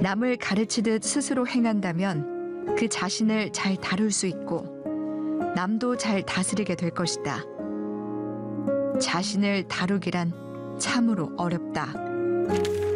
남을 가르치듯 스스로 행한다면 그 자신을 잘 다룰 수 있고 남도 잘 다스리게 될 것이다. 자신을 다루기란 참으로 어렵다.